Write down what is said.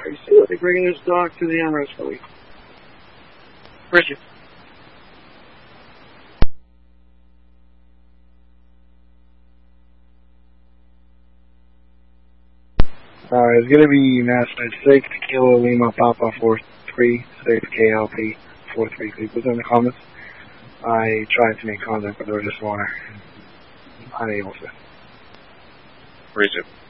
Tracy, will be bringing this dog to the Amherst Police. Bridget. It's going to be National 6, Kilo Lima Papa 436 KLP 433. Put in the comments. I tried to make contact, but there was just water. Unable to. Bridget.